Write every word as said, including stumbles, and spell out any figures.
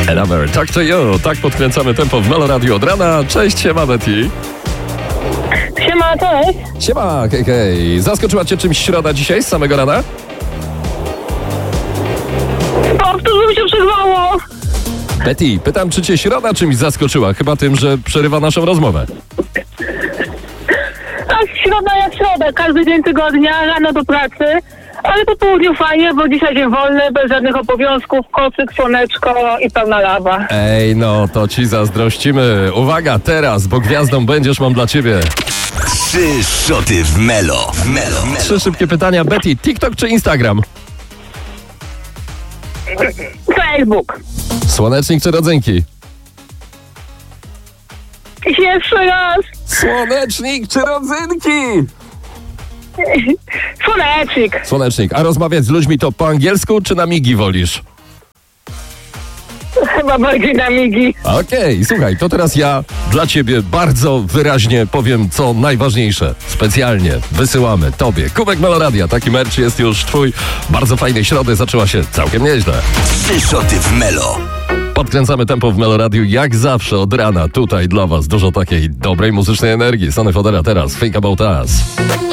Another Talk to You. Tak podkręcamy tempo w Melo Radio od rana. Cześć, siema Betty. Siema, cześć. Siema, hej, hej. Zaskoczyła cię czymś środa dzisiaj z samego rana? Powtórzył się przerwało. Betty, pytam, czy cię środa czymś zaskoczyła? Chyba tym, że przerywa naszą rozmowę. Tak, środa jak środa, każdy dzień tygodnia, rano do pracy, ale po południu fajnie, bo dzisiaj dzień wolny, bez żadnych obowiązków, kocyk, słoneczko i pełna lawa. Ej, no to ci zazdrościmy. Uwaga, teraz, bo gwiazdą będziesz, mam dla ciebie. Trzy szoty w Melo. W Melo. Melo. Trzy szybkie pytania. Betty, TikTok czy Instagram? Facebook. Słonecznik czy rodzynki? Jeszcze raz. Słonecznik czy rodzynki? Słonecznik. Słonecznik. A rozmawiać z ludźmi to po angielsku czy na migi wolisz? Chyba bardziej na migi. Okej, słuchaj, to teraz ja dla ciebie bardzo wyraźnie powiem, co najważniejsze. Specjalnie wysyłamy tobie kubek Meloradia. Taki merch jest już twój. Bardzo fajnej środy, zaczęła się całkiem nieźle. Trzy szoty w Melo. Podkręcamy tempo w Meloradiu jak zawsze od rana. Tutaj dla was dużo takiej dobrej muzycznej energii. Sony Fodera teraz, Think About Us.